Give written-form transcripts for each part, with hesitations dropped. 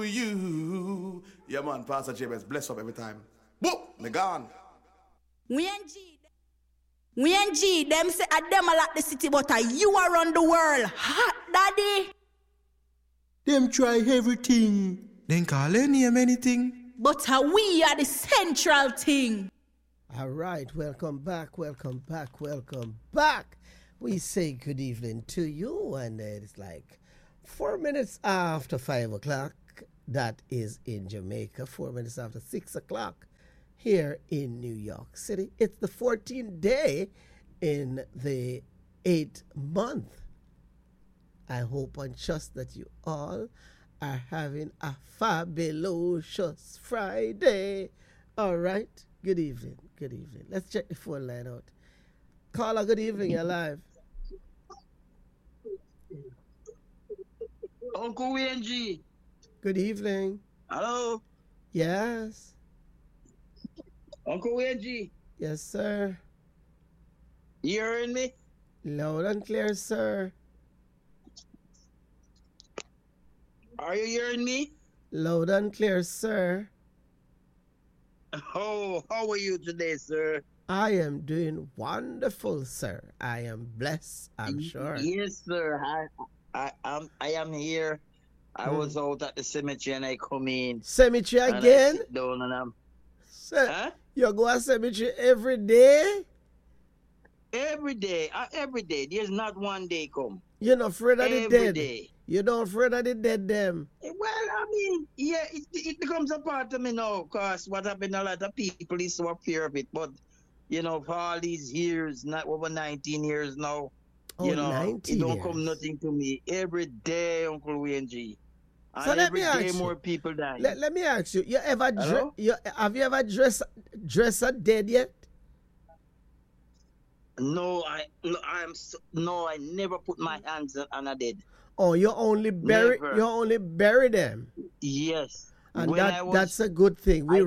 you. Yeah, man, Pastor Jabez, bless up every time. Boop, me gone. We and G, them say a them a like the city, but you are on the world. Hot daddy. Them try everything. Then call any name anything. But we are the central thing. All right, welcome back. We say good evening to you, and it's like 4 minutes after 5 o'clock. That is in Jamaica. 4 minutes after 6 o'clock here in New York City. It's the 14th day in the 8th month. I hope and trust that you all are having a fabulous Friday. All right. Good evening. Let's check the phone line out. Caller, good evening. You're live. Uncle WNG. Good evening. Hello. Yes. Uncle WNG. Yes, sir. You hearing me? Loud and clear, sir. Are you hearing me? Loud and clear, sir. Oh, how are you today, sir? I am doing wonderful, sir. I am blessed, I'm sure. Yes, sir. I am here. I was out at the cemetery and I come in. Cemetery again? I sit down and I'm... Sir, you go to cemetery every day? Every day. There's not one day come. You're not afraid of the dead? Every day. You don't afraid of the dead, them? Well, I mean, yeah, it becomes a part of me now, because what happened, a lot of people is so fear of it. But, you know, for all these years, not over 19 years now, you know, it don't come nothing to me. Every day, Uncle WNG. So and let every me ask day you, more people die. Let me ask you, have you ever dressed a dead yet? No, I never put my hands on a dead. Oh, you only bury them. Yes. And that's a good thing. Hold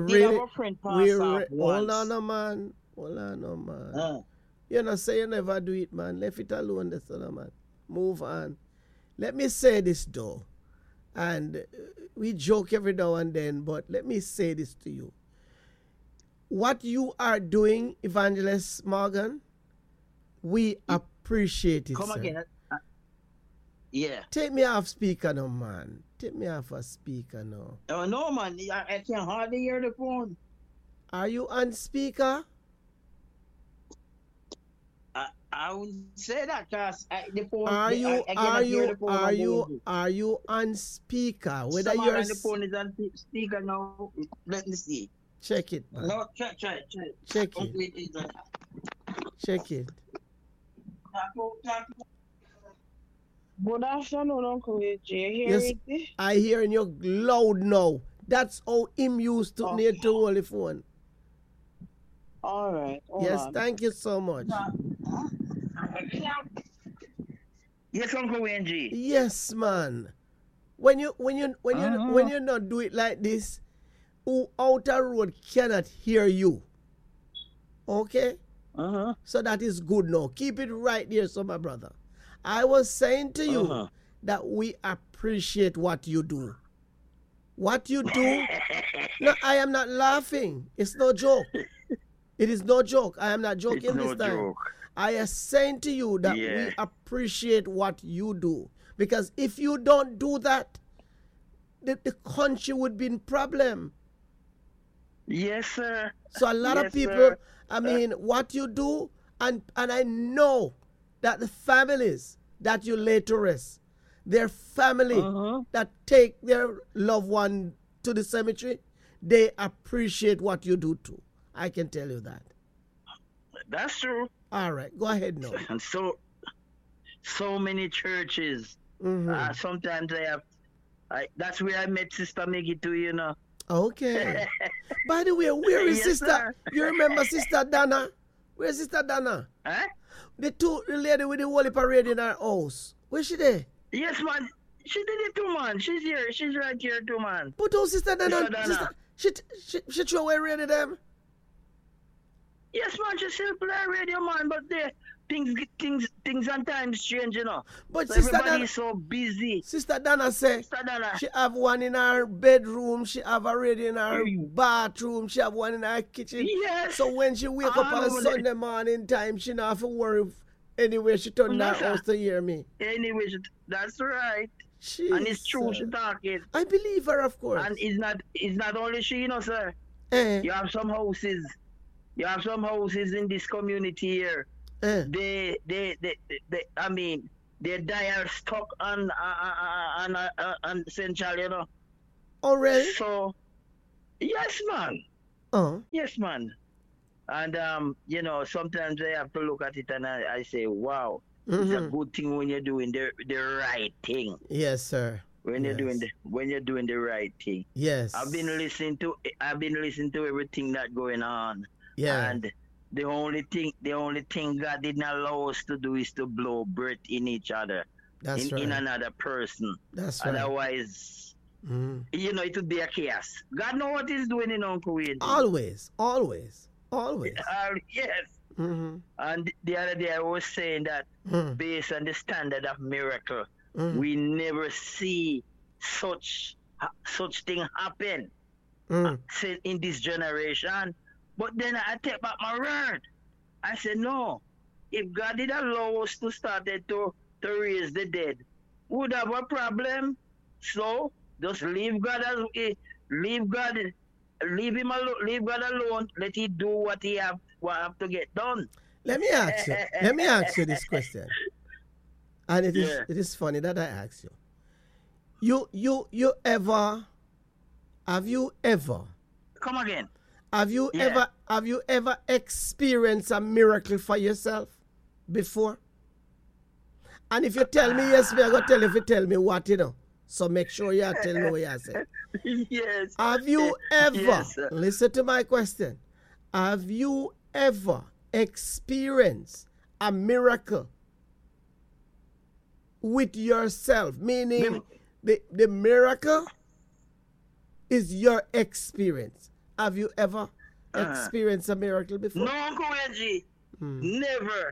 on, man. You know, say you never do it, man. Left it alone, this other man. Move on. Let me say this though. And we joke every now and then, but let me say this to you. What you are doing, Evangelist Morgan, we appreciate it. Come sir. again. Yeah. Take me off speaker now, man. Take me off a speaker now. Oh, no, man. I can hardly hear the phone. Are you on speaker? I would say that because the phone. Are you on speaker? Whether you're you're the phone is on speaker now. Let me see. Check it, man. No, check. Check it. Good afternoon, Uncle AJ. Yes, I hear you loud now. That's how him used to need to hold the phone. All right. Yes, thank you so much. Yes, Uncle WNG. Yes, man. When you not do it like this, who outer road cannot hear you. Okay? So that is good now. Keep it right there, so my brother. I was saying to you that we appreciate what you do. What you do, no, I am not laughing. It's no joke. It is no joke. I am not joking this time. Joke. I am saying to you that we appreciate what you do. Because if you don't do that, the country would be in problem. Yes, sir. So a lot of people, I mean, what you do, and I know that the families that you lay to rest, their family that take their loved one to the cemetery, they appreciate what you do too. I can tell you that. That's true. All right, go ahead now. And so many churches. Sometimes that's where I met Sister Maggie too, you know. Okay. By the way, where is Sister? Sir. You remember Sister Dana? Where's Sister Dana? Huh? The lady with the holy parade in her house. Where's she there? Yes, man. She did it too, man. She's here. She's right here too, man. But oh, Sister Dana, she threw away radio them. Yes, man. She still play radio, man. But things and times change, you know. But So Sister everybody's so busy. Sister Donna say Sister Donna. she have one in her bedroom, she have a radio in her bathroom, she have one in her kitchen. Yes. So when she wake up All on over Sunday morning time, she not have to worry if anywhere she turn her Nothing. house to hear me. Anyway, that's right. Jeez, And it's true, she talking. I believe her, of course. And it's not only she, you know, sir. Eh, You have some houses. You have some houses in this community here. eh. They I mean, they die are stuck on Central, you know. Already? So, yes, man. Oh. Yes, man. And you know, sometimes I have to look at it and I say, wow, it's a good thing when you're doing the right thing. Yes, sir. When you're doing the right thing. Yes. I've been listening to everything that's going on. Yeah. And the only thing God didn't allow us to do is to blow breath in each other. That's right. In another person. That's right. Otherwise, Mhm. you know, it would be a chaos. God knows what he's doing in Uncle Wayne. Always. Yes. Mm-hmm. And the other day I was saying that based on the standard of miracle, we never see such thing happen in this generation. But then I take back my word. I said, no, if God did allow us to start to raise the dead, would have a problem. So just leave God alone. Let him do what he have to get done. Let me ask you this question. And it is funny that I ask you. You ever Come again. have you ever experienced a miracle for yourself before? And if you tell me yes, me I go tell you if you tell me what, you know. So make sure you tell me what you say. Yes. Have you ever, Yes, sir. listen to my question, have you ever experienced a miracle with yourself? Meaning the miracle is your experience. Have you ever experienced a miracle before? No, Uncle Reggie. Never.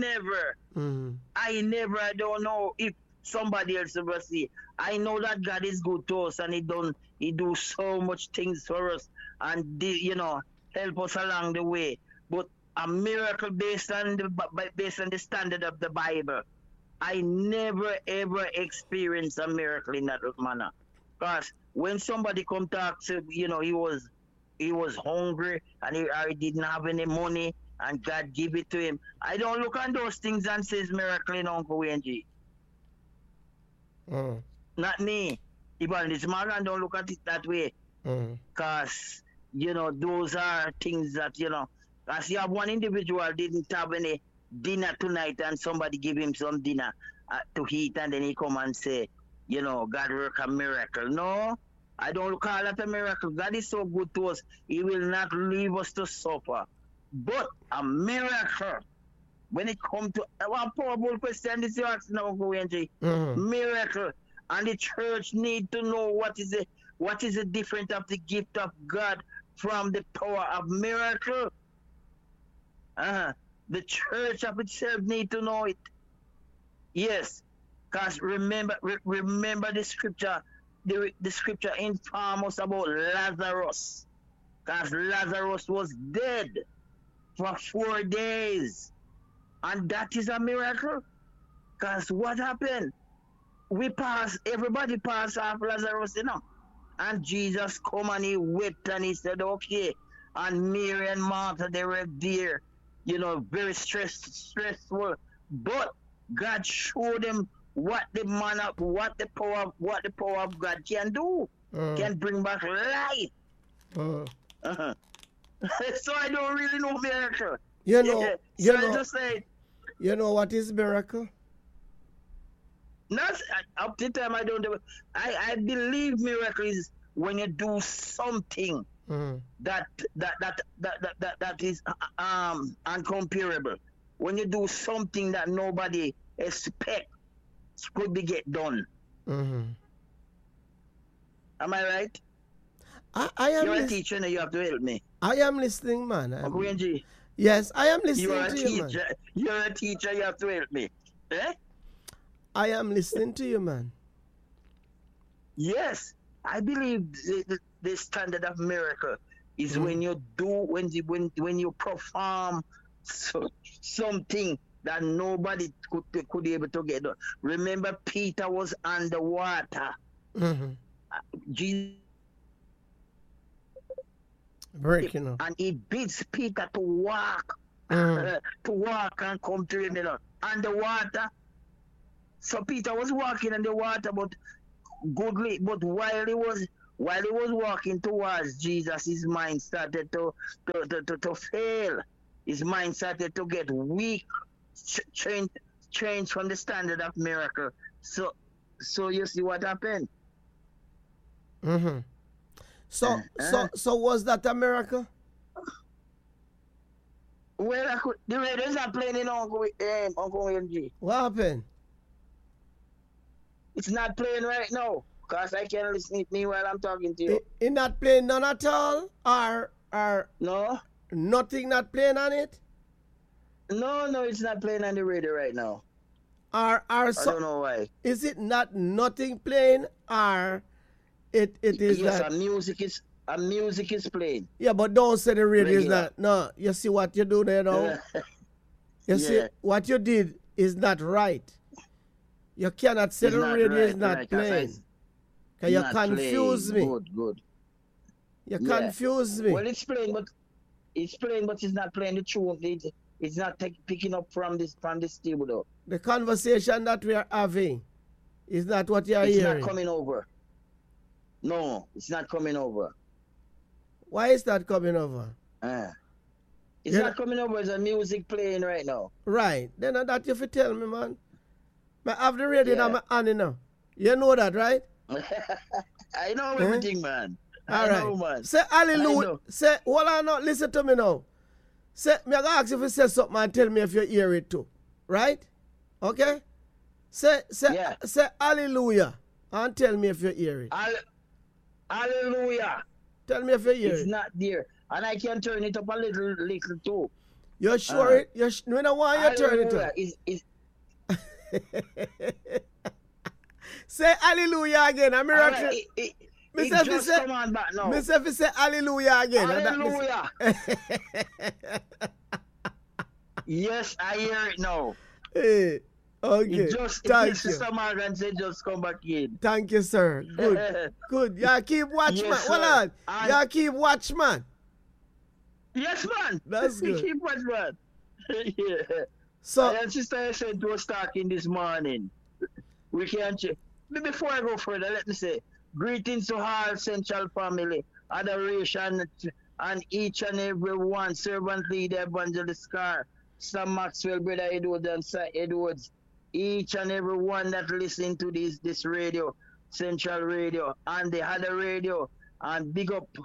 I don't know if somebody else ever see. I know that God is good to us and he do so much things for us and help us along the way. But a miracle based on the standard of the Bible, I never ever experienced a miracle in that manner. Because when somebody come talk to, he was hungry and he didn't have any money and God give it to him, I don't look on those things and says miracle in Uncle Wenji. Not me. Even this man don't look at it that way. Because, those are things that, as you have one individual didn't have any dinner tonight and somebody give him some dinner to eat and then he come and say, God work a miracle. No, I don't call that a miracle. God is so good to us. He will not leave us to suffer. But a miracle, when it comes to one powerful question, this you ask now, miracle. And the church need to know what is the difference of the gift of God from the power of miracle. The church of itself need to know it. Yes, because remember the scripture. The scripture informs us about Lazarus, because Lazarus was dead for 4 days, and that is a miracle. Because what happened? Everybody passed off Lazarus, and Jesus come and he wept and he said, okay. And Mary and Martha, they were there, very stressful. But God showed them what the power of God can do, can bring back life. So I don't really know miracle. I just say, you know what is miracle? Not up to the time I don't do it. I believe miracle is when you do something that is uncomparable. When you do something that nobody expects could be get done. Am I right? I am You're a teacher and you have to help me. I am listening, man. Uncle Wenji. Yes, I am listening You're a to you, man. teacher. You're a teacher. You have to help me. Eh? I am listening to you, man. Yes, I believe the standard of miracle is when you do when you perform something that nobody could be able to get done. Remember, Peter was underwater. Jesus Breaking up. and he bids Peter to walk and come to him, underwater. So Peter was walking in the water, but while he was walking towards Jesus, his mind started to fail. His mind started to get weak, changed from the standard of miracle. So you see what happened? So was that a miracle? Well, the radio's not playing in Uncle MG. What happened? It's not playing right now, because I can't listen to me while I'm talking to you. It not playing none at all? Or No? nothing not playing on it? No, it's not playing on the radio right now. I don't know why. Is it not nothing playing, or it is yes, that? music is playing. Yeah, but don't say the radio is Regular. not. No, you see what you do there now? You see, Yeah. what you did is not right. You cannot say It's the not radio is right, not right, playing. Because you Not confuse playing. me. Good. You Yeah. confuse me. Well, it's playing, but it's not playing the tune. It's not picking up from this table though. The conversation that we are having is not what you are It's hearing. not coming over. No, it's not coming over. Why is that coming over? It's Yeah. not coming over. There's a music playing right now. Right. Then that you fi tell me, man. I have the radio Yeah. in my hand now. You know that, right? I know everything, man. All I right. know, man. Say I hallelujah. know. Say, hold on now. Listen to me now. Say, me I gonna ask you if you say something and tell me if you hear it too. Right? Okay? Yeah. Say hallelujah and tell me if you hear it. Hallelujah. Tell me if you hear It's it. not there. And I can turn it up a little too. You sure it? We don't want you to turn it Hallelujah. up. It's Say hallelujah again. I'm all miracle. right, it Mr. F just say, come on back now. Mr. F say hallelujah again. And that means- Hallelujah. Yes, I hear it now. Hey, okay. It Thank just you. Sister Morgan said just come back in. Thank you, sir. Good. Good. Y'all keep watch, Yes, man. sir. Hold on. And- Y'all keep watch, man. Yes, man. That's good. Keep watch, man. Yeah. So, And Sister said was talking this morning. We can't check. Before I go further, let me say greetings to all Central family, adoration and each and every one, servant leader, evangelist Carr, Sam Maxwell, brother Edward and Sir Edwards, each and every one that listen to this radio, Central Radio, and the other radio, and big up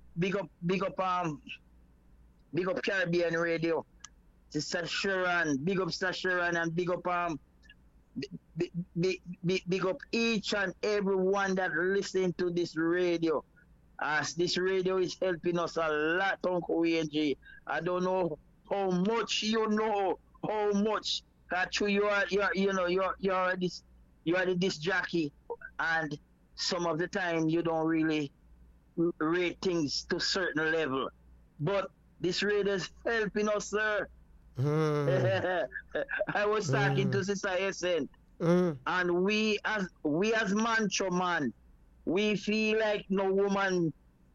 Caribbean Radio. Sister Sharon, big up Sister Sharon, and big up big up each and every one that listen to this radio. As this radio is helping us a lot, Uncle ENG. I don't know how much you know, how much that you are the disc jockey, and some of the time you don't really rate things to certain level. But this radio is helping us, sir. I was talking to Sister Essen, and we as Mancho man, we feel like no woman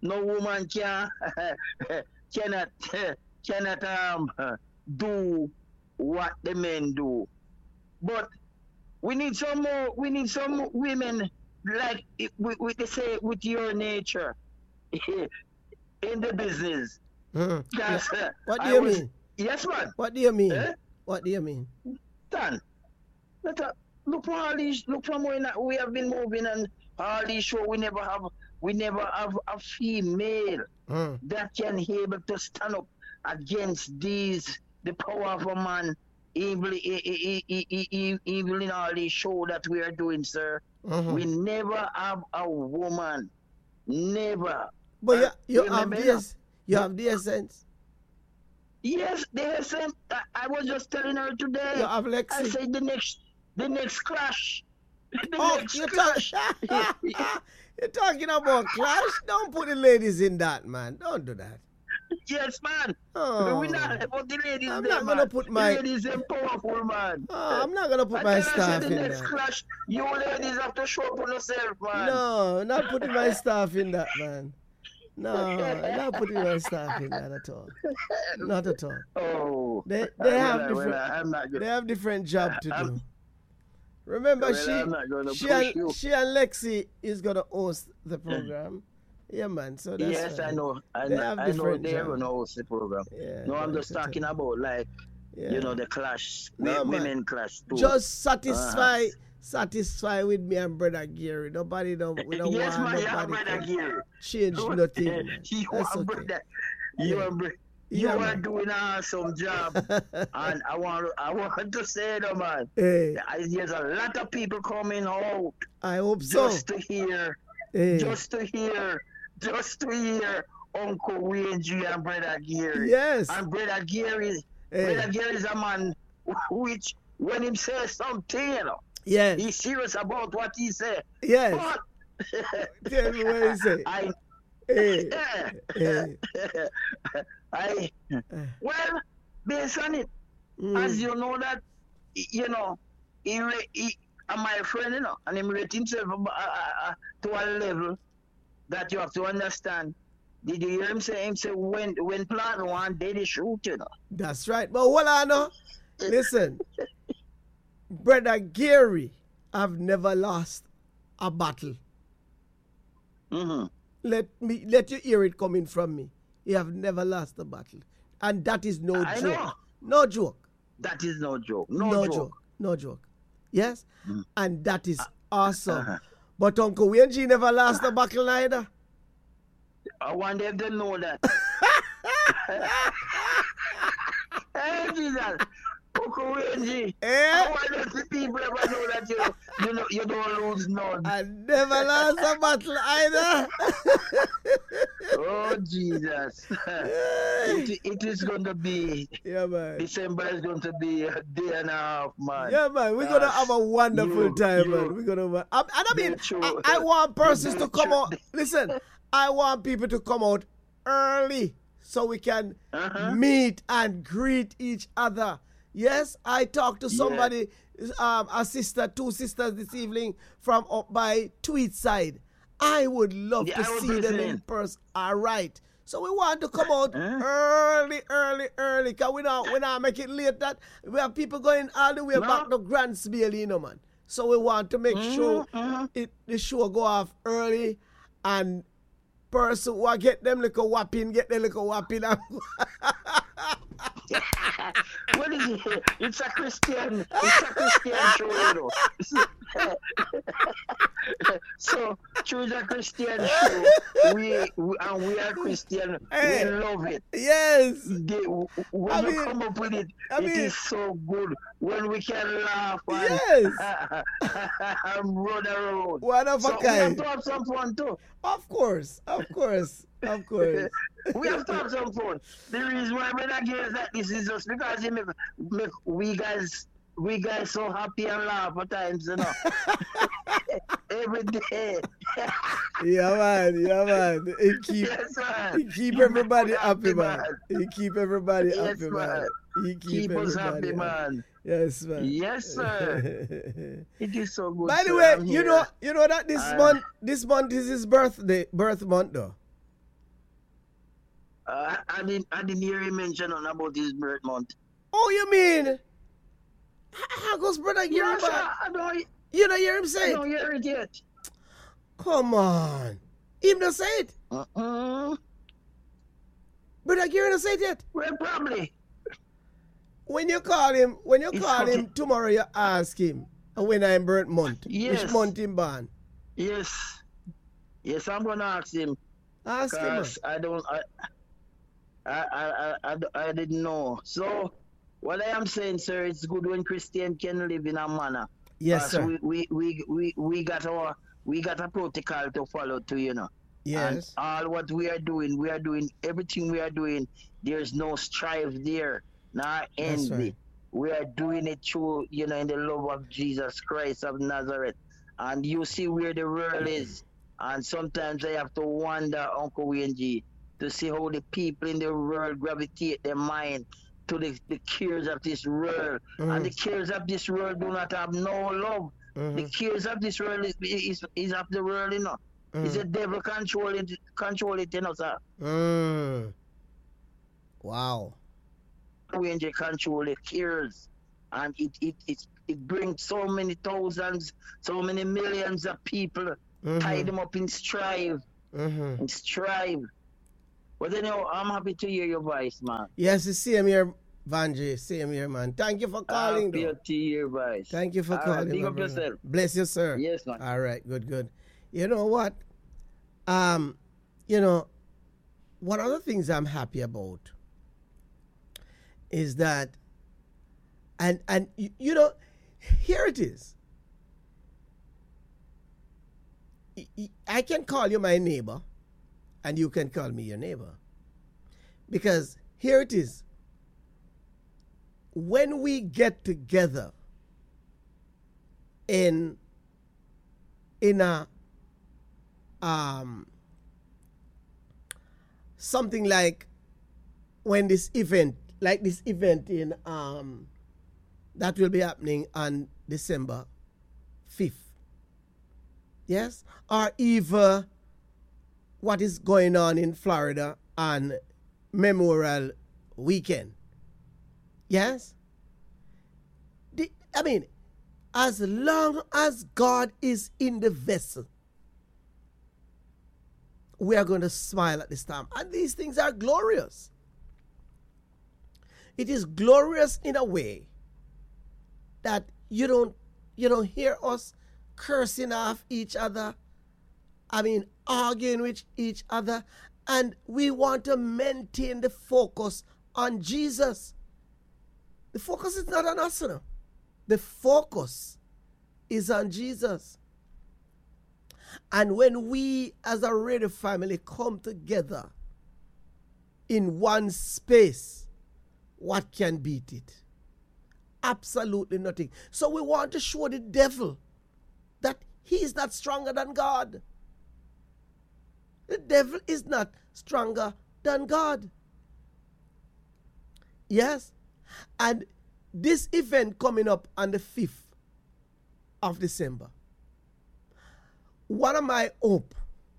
cannot do what the men do. But we need some women like we say with your nature in the business. That's, what do you mean? Yes, man. What do you mean? Eh? What do you mean? Dan, look for all these. Look from when we have been moving and all these shows. We never have a female that can be able to stand up against the power of a man. Even in all these shows that we are doing, sir, we never have a woman. Never. But you have remember this. You have the essence. Yes, they said. I was just telling her today. You have Lexi. I said the next clash. You're talking about clash? Don't put the ladies in that, man. Don't do that. Yes, man. Oh. We're not about the ladies. I'm there, not gonna man. put The my. ladies are powerful, man. Oh, I'm not gonna put I my tell her, staff the in next that. clash, you ladies have to show up on yourself, man. No, not putting my staff in that, man. No, not putting my staff in that at all. Not at all. Oh, They well, have well, different. I'm not They gonna. have different job to do. Remember, Well, I'm not gonna she push you. and Lexi is gonna host the program. Yeah, man. So that's Yes, fine. I know. They have I know different they're job. gonna host the program. Yeah, No, I'm that's just the talking thing. about like Yeah. the clash, No, man. women clash too. Just satisfy with me and brother Gary. Nobody don't. We don't yes, want man, you have nobody brother to Gear. change nothing. Man. You That's are okay. brother. You Yeah, are man. doing an awesome job, and I want to say though, man. Hey, There's a lot of people coming out I hope so. just to hear, Hey. just to hear Uncle Wayne G and Brother Gary. Yes. And Brother Gary, Hey. Brother Gary is a man which, when him says something, Yes. he's serious about what he said. Yes. But Tell me what you say. I, Hey. Hey. well, based on it, as you know that, he my friend, and he rate himself to a level that you have to understand. Did you hear him say when plant one day they shoot, That's right. But what I know, listen, brother Gary, I've never lost a battle. Mm-hmm. Let you hear it coming from me. You have never lost a battle, and that is no I joke. know. No joke. That is no joke. No joke. No joke. Yes, and that is awesome. uh-huh. But Uncle Wayne G never lost a battle either. I wonder if they know that. Hey, Jesus. Uncle Wayne G. Eh? I wonder if the people ever know that you don't lose none. I never lost a battle either. Oh, Jesus. It is going to be, Yeah, man. December is going to be a day and a half, man. Yeah, man, we're gonna have a wonderful time, man. We're gonna, and I mean, I want persons to come out. Listen, I want people to come out early so we can meet and greet each other. Yes, I talked to somebody, two sisters this evening from up by Tweedside. I would love to I was see them in listening. person. All right. So we want to come out early. Because we not make it late that we have people going all the way back to Grantsville, man. So we want to make sure the show go off early and person who get them little whopping, get them little whopping. What is it? It's a Christian show, So, choose a Christian show. We are Christian. Hey. We love it. Yes. When you come up with it, it is so good. When we can laugh and, run around. One of a We have kind. to have some fun too. Of course. We have to have some fun. The reason why we're not getting that this is just because you make we guys so happy and laugh at times, every day. Yeah, man. It keep everybody happy, man. He keep everybody happy, man. He keep us happy, man. Yes, man. Yes, sir. It is so good. By the sir. way, I'm you here. know that this month is his birth month, though. I didn't hear him mention about his birth month. Oh, you mean? How goes brother Gary? Yes, sir. I don't You don't hear him say it? hear it yet. Come on. Him not say it? Brother Gary not say it yet? Well, probably. When you call him tomorrow, you ask him when I'm birth month. Yes. Which month him born? Yes, I'm gonna ask him. Ask him. Cause I didn't know. So what I am saying, sir, it's good when Christian can live in a manner. Yes, sir. We got a protocol to follow too, Yes. And all what we are doing everything we are doing. There's no strife there, nor envy. right. We are doing it through, in the love of Jesus Christ of Nazareth. And you see where the world is. And sometimes I have to wonder, Uncle WNG, to see how the people in the world gravitate their mind to the cares of this world. And the cares of this world do not have no love. The cares of this world is of the world, It's the devil control it, sir. Wow. WNG control the cares. And it brings so many thousands, so many millions of people, tie them up in strife. And strive. But I'm happy to hear your voice, man. Yes, the same here, Vanjie. Same here, man. Thank you for calling. Happy to hear your voice. Thank you for calling. Big up yourself. Bless you, sir. Yes, man. All right, good. You know what? One of the things I'm happy about is that, and here it is. I can call you my neighbor, and you can call me your neighbor. Because here it is. When we get together in a something like when this event in that will be happening on December 5th. Yes? Or even what is going on in Florida on Memorial Weekend. Yes? As long as God is in the vessel, we are going to smile at this time. And these things are glorious. It is glorious in a way that you don't hear us cursing off each other. Arguing with each other. And we want to maintain the focus on Jesus. The focus is not on us, no. The focus is on Jesus. And when we as a radio family come together in one space, what can beat it? Absolutely nothing. So we want to show the devil that he is not stronger than God. The devil is not stronger than God. Yes? And this event coming up on the 5th of December, one of my hope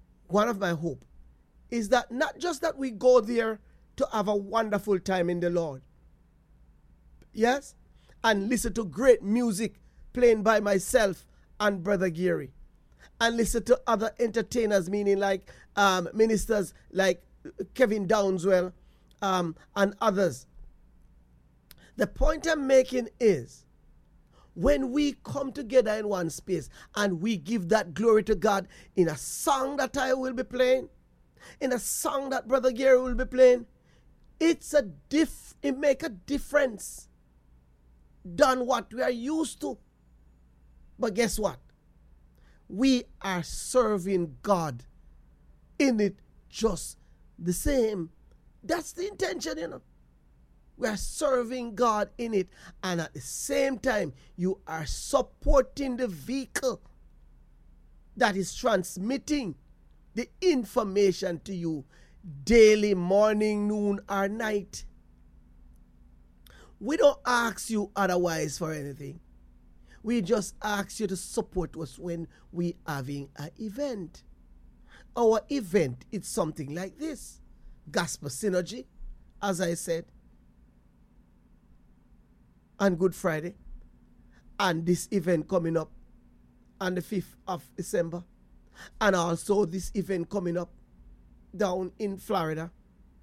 is that not just that we go there to have a wonderful time in the Lord, yes, and listen to great music playing by myself and Brother Gary, and listen to other entertainers, meaning like ministers like Kevin Downswell and others. The point I'm making is, when we come together in one space and we give that glory to God in a song that I will be playing, in a song that Brother Gary will be playing, it make a difference than what we are used to. But guess what? We are serving God in it just the same. That's the intention, We are serving God in it. And at the same time, you are supporting the vehicle that is transmitting the information to you daily, morning, noon, or night. We don't ask you otherwise for anything. We just ask you to support us when we having an event. Our event is something like this. Gospel Synergy, as I said, on Good Friday, and this event coming up on the 5th of December, and also this event coming up down in Florida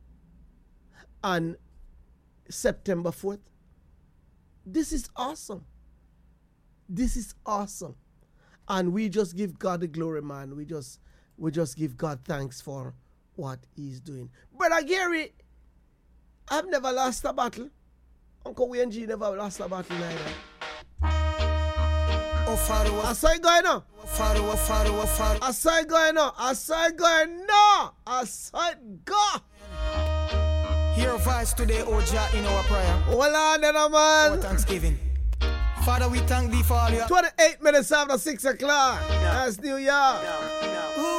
on September 4th. This is awesome. This is awesome. And we just give God the glory, man. We just give God thanks for what he's doing. Brother Gary, I've never lost a battle. Uncle WNG never lost a battle either. I saw it going on. I saw it going no. I saw it going no. I saw it go. Hear a voice today, O Jah, in our prayer. Hold on then, man. Our Thanksgiving. Father, we thank thee for all your 28 minutes after 6 o'clock. That's New York. Ooh.